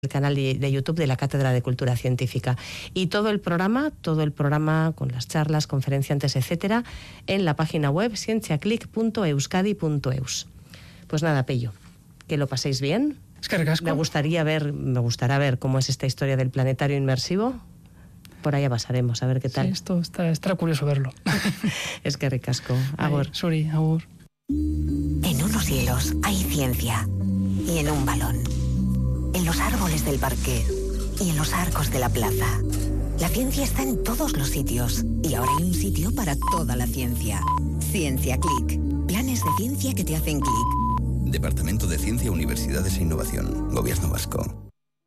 el canal de YouTube de la Cátedra de Cultura Científica. Y todo el programa con las charlas, conferenciantes, etcétera, en la página web cienciaclick.euskadi.eus. Pues nada, Pello, que lo paséis bien. Es que ricasco. Me gustará ver cómo es esta historia del planetario inmersivo. Por allá pasaremos, a ver qué tal. Sí, esto estará curioso verlo. Es que ricasco. Agur. Suri, agur. En unos hielos hay ciencia. Y en un balón. En los árboles del parque. Y en los arcos de la plaza. La ciencia está en todos los sitios. Y ahora hay un sitio para toda la ciencia. Ciencia Click. Planes de ciencia que te hacen clic. Departamento de Ciencia, Universidades e Innovación. Gobierno Vasco.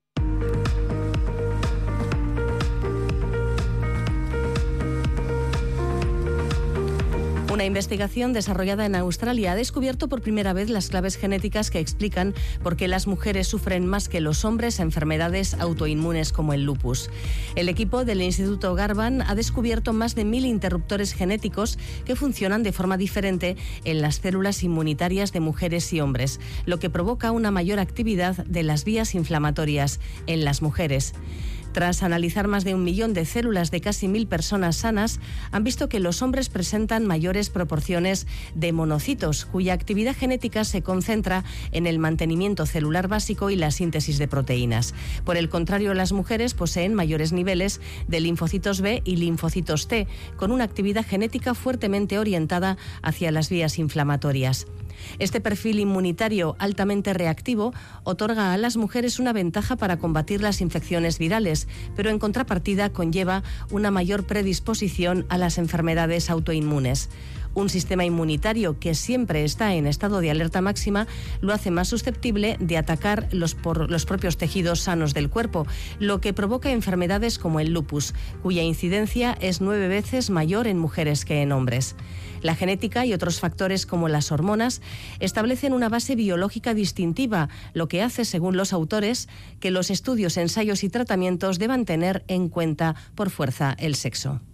Una investigación desarrollada en Australia ha descubierto por primera vez las claves genéticas que explican por qué las mujeres sufren más que los hombres enfermedades autoinmunes como el lupus. El equipo del Instituto Garvan ha descubierto más de 1000 interruptores genéticos que funcionan de forma diferente en las células inmunitarias de mujeres y hombres, lo que provoca una mayor actividad de las vías inflamatorias en las mujeres. Tras analizar más de 1 millón de células de casi 1000 personas sanas, han visto que los hombres presentan mayores proporciones de monocitos, cuya actividad genética se concentra en el mantenimiento celular básico y la síntesis de proteínas. Por el contrario, las mujeres poseen mayores niveles de linfocitos B y linfocitos T, con una actividad genética fuertemente orientada hacia las vías inflamatorias. Este perfil inmunitario altamente reactivo otorga a las mujeres una ventaja para combatir las infecciones virales, pero en contrapartida conlleva una mayor predisposición a las enfermedades autoinmunes. Un sistema inmunitario que siempre está en estado de alerta máxima lo hace más susceptible de atacar los propios tejidos sanos del cuerpo, lo que provoca enfermedades como el lupus, cuya incidencia es 9 veces mayor en mujeres que en hombres. La genética y otros factores como las hormonas establecen una base biológica distintiva, lo que hace, según los autores, que los estudios, ensayos y tratamientos deban tener en cuenta por fuerza el sexo.